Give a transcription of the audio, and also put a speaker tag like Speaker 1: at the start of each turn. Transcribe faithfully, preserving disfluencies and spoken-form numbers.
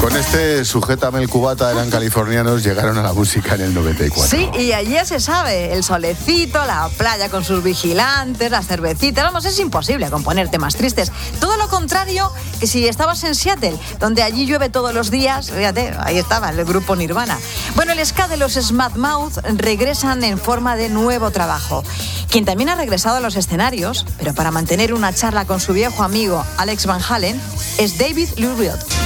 Speaker 1: Con este Sujétame el cubata eran californianos, llegaron a la música en el noventa y cuatro.
Speaker 2: Sí, y allí ya se sabe, el solecito, la playa con sus vigilantes, las cervecitas, vamos, es imposible componer temas tristes. Todo lo contrario que si estabas en Seattle, donde allí llueve todos los días, fíjate, ahí estaba el grupo Nirvana. Bueno, el ska de los Smash Mouth regresan en forma de nuevo trabajo. Quien también ha regresado a los escenarios, pero para mantener una charla con su viejo amigo Alex Van Halen, es David Lee Roth.